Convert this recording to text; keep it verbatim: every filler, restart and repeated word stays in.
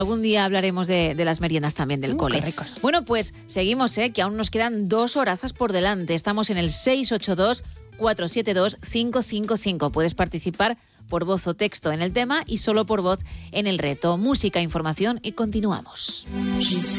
Algún día hablaremos de, de las meriendas también del Mm, cole. qué ricas. Bueno, pues seguimos, ¿eh? Que aún nos quedan dos horazas por delante. Estamos en el seis ocho dos, cuatro siete dos, cinco cinco cinco. Puedes participar por voz o texto en el tema y solo por voz en el reto. Música, información y continuamos.